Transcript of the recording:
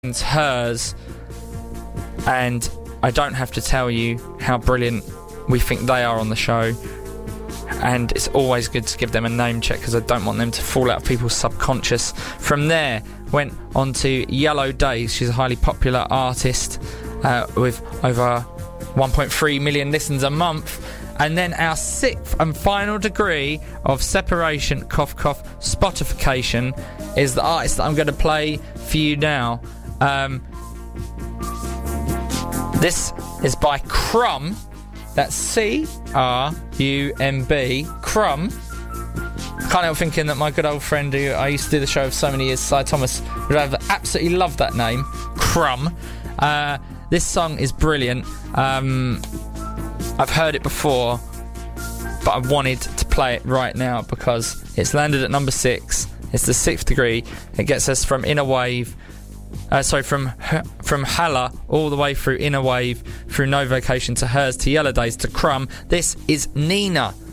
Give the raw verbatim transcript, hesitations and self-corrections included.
Hers, and I don't have to tell you how brilliant we think they are on the show, and it's always good to give them a name check because I don't want them to fall out of people's subconscious. From there went on to Yellow Days. She's a highly popular artist uh, with over one point three million listens a month. And then our sixth and final degree of separation, cough cough, Spotification is the artist that I'm going to play for you now. Um, this is by Crumb. That's C R U M B. Crumb. Can't help thinking that my good old friend who I used to do the show with so many years, Cy Thomas, would have absolutely loved that name. Crumb. Uh, this song is brilliant. Um, I've heard it before, but I wanted to play it right now because it's landed at number six. It's the sixth degree. It gets us from Inner Wave, uh, sorry, from from Hala all the way through Inner Wave, through No Vacation to Hers to Yellow Days to Crumb. This is Nina.